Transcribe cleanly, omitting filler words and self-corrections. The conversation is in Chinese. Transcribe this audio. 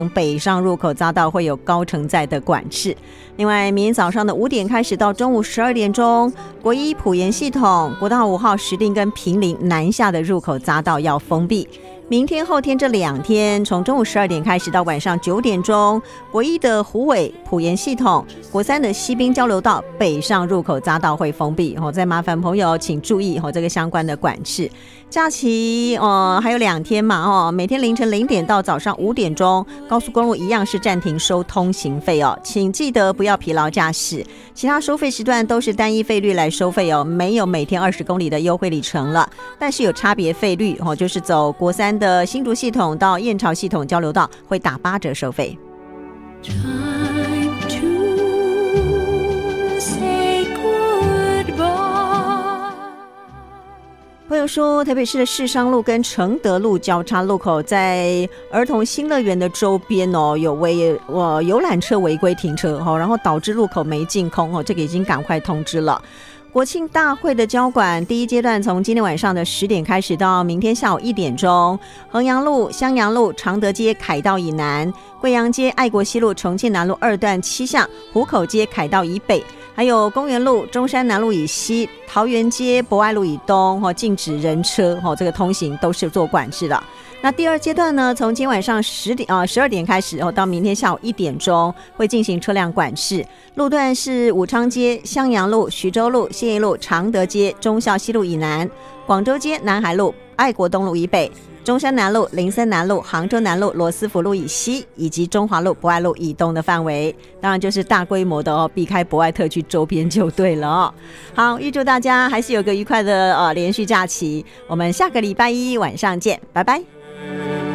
北上入口匝道会有高承载的管制。另外，明天早上的5点开始到中午12点钟，国一埔盐系统、国道5号石碇跟坪林南下的入口匝道要封闭。明天后天这2天，从中午12点开始到晚上9点钟，国一的虎尾埔盐系统、国三的西滨交流道北上入口匝道会封闭。再麻烦朋友请注意这个相关的管制。假期还有2天嘛，每天凌晨0点到早上5点钟，高速公路一样是暂停收通行费哦，请记得不要疲劳驾驶。其他收费时段都是单一费率来收费哦，没有每天20公里的优惠里程了，但是有差别费率就是走国三的新竹系统到燕巢系统交流道会打8折收费。朋友说，台北市的市商路跟承德路交叉路口，在儿童新乐园的周边有游览车违规停车，然后导致路口没净空，这个已经赶快通知了。国庆大会的交管第一阶段从今天晚上的10点开始到明天下午1点钟，衡阳路、襄阳路、常德街、凯道以南、贵阳街、爱国西路、重庆南路2段7巷、湖口街、凯道以北，还有公园路、中山南路以西、桃园街、博爱路以东禁止人车这个通行都是做管制的。那第二阶段呢，从今晚上12点开始到明天下午1点钟会进行车辆管制，路段是武昌街、襄阳路、徐州路、信义路、常德街、忠孝西路以南、广州街、南海路、爱国东路以北、中山南路、林森南路、杭州南路、罗斯福路以西，以及中华路、博爱路以东的范围，当然就是大规模的避开博爱特区周边就对了好，预祝大家还是有个愉快的连续假期，我们下个礼拜一晚上见，拜拜。